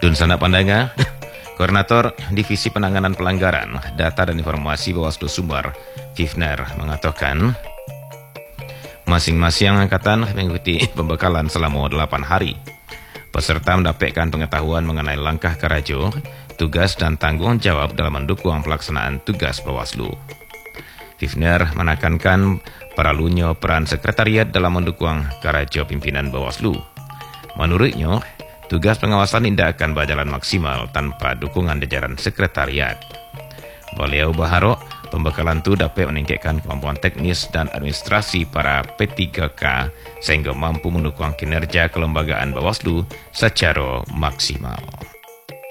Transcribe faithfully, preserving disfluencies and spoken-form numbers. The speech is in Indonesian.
Dun sana pandanga, Koordinator Divisi Penanganan Pelanggaran Data dan Informasi Bawaslu Sumbar, Fifner, mengatakan masing-masing angkatan mengikuti pembekalan selama delapan hari. Peserta mendapatkan pengetahuan mengenai langkah Karajo, tugas dan tanggung jawab dalam mendukung pelaksanaan tugas Bawaslu. Fifner menekankan perlunya peran sekretariat dalam mendukung Karajo pimpinan Bawaslu. Menurutnya, tugas pengawasan tidak akan berjalan maksimal tanpa dukungan jajaran sekretariat. Beliau berharap pembekalan itu dapat meningkatkan kemampuan teknis dan administrasi para P tiga K sehingga mampu mendukung kinerja kelembagaan Bawaslu secara maksimal.